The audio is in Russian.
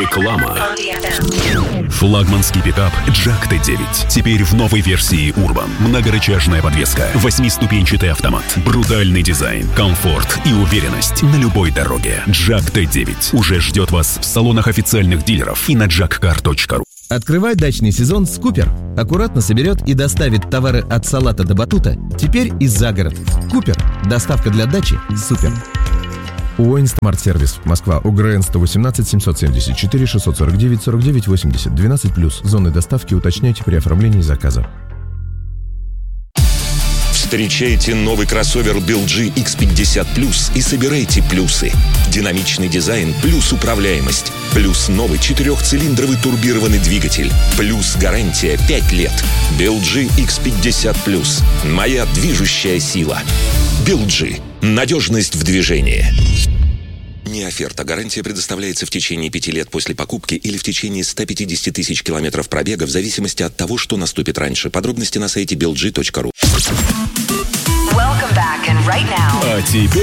Реклама. Флагманский пикап Jack T9. Теперь в новой версии Urban. Многорычажная подвеска, 8-ступенчатый автомат, брутальный дизайн, комфорт и уверенность на любой дороге. Jack T9 уже ждет вас в салонах официальных дилеров и на jackcar.ru. Открывай дачный сезон с Купер. Аккуратно соберет и доставит товары от салата до батута. Теперь и за город. Купер. Доставка для дачи. Супер. ООО «Инстамарт-сервис», Москва, УГРН 118 774 649 49 80, 12+. Зоны доставки уточняйте при оформлении заказа. Встречайте новый кроссовер BeelG X50 Plus и собирайте плюсы. Динамичный дизайн плюс управляемость. Плюс новый 4-цилиндровый турбированный двигатель. Плюс гарантия 5 лет. BeelG X50 Plus. Моя движущая сила. BeelG. Надежность в движении. Не оферта. Гарантия предоставляется в течение 5 лет после покупки или в течение 150 тысяч километров пробега в зависимости от того, что наступит раньше. Подробности на сайте belg.ru. А теперь